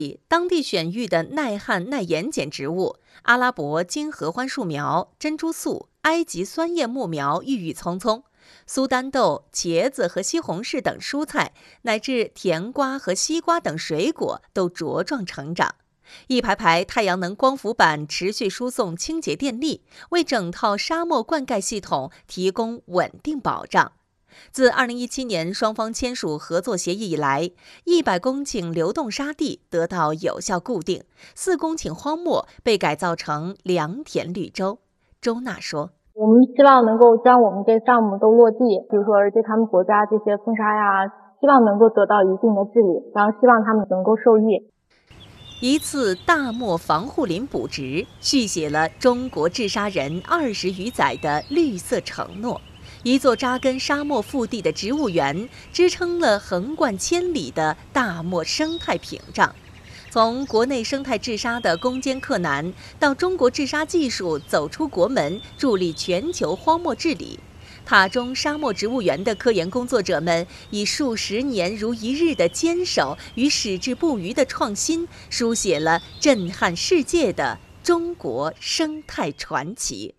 当地选育的耐旱耐盐碱植物，阿拉伯金合欢树苗、珍珠素、埃及酸叶木苗郁郁葱葱，苏丹豆、茄子和西红柿等蔬菜，乃至甜瓜和西瓜等水果都茁壮成长。一排排太阳能光伏板持续输送清洁电力，为整套沙漠灌溉系统提供稳定保障。自2017年双方签署合作协议以来，100公顷流动沙地得到有效固定，4公顷荒漠被改造成良田绿洲。周娜说：“ 我们希望能够将我们这项目都落地，比如说对他们国家这些风沙呀，希望能够得到一定的治理，然后希望他们能够受益。” 一次大漠防护林补植，续写了中国治沙人20余载的绿色承诺。一座扎根沙漠腹地的植物园，支撑了横贯千里的大漠生态屏障。从国内生态治沙的攻坚克难，到中国治沙技术走出国门，助力全球荒漠治理，塔中沙漠植物园的科研工作者们以数十年如一日的坚守与矢志不渝的创新，书写了震撼世界的中国生态传奇。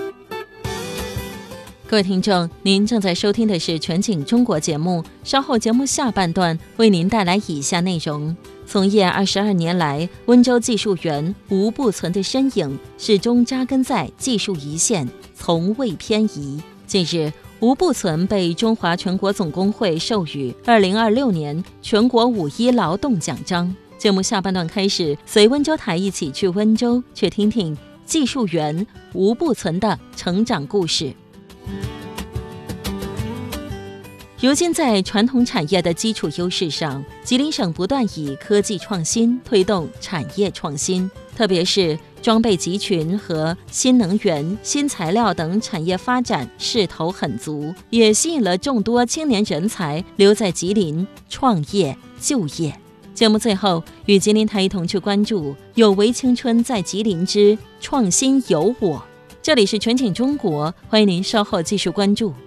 各位听众，您正在收听的是全景中国节目，稍后节目下半段为您带来以下内容。从业22年来，温州技术员吴步存的身影始终扎根在技术一线，从未偏移。近日，吴步存被中华全国总工会授予2026年全国5·1劳动奖章。节目下半段开始，随温州台一起去温州，去听听技术员吴步存的成长故事。如今在传统产业的基础优势上，吉林省不断以科技创新推动产业创新，特别是装备集群和新能源、新材料等产业发展势头很足，也吸引了众多青年人才留在吉林创业就业。节目最后，与吉林台一同去关注有为青春在吉林之创新有我。这里是全景中国，欢迎您稍后继续关注。